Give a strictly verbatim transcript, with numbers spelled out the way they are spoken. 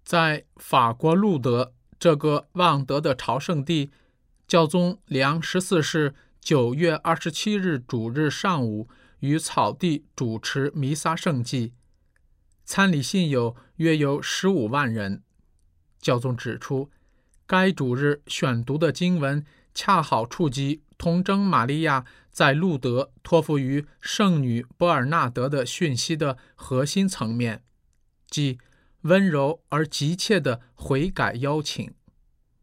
在法国路德这个望德的朝圣地，教宗良十四世九月二十七日主日上午于草地主持弥撒圣祭，参礼信友约有十五万人。教宗指出，该主日选读的经文恰好触及童贞玛利亚在路德托付于圣女波尔纳德的讯息的核心层面，即温柔而急切的悔改邀请。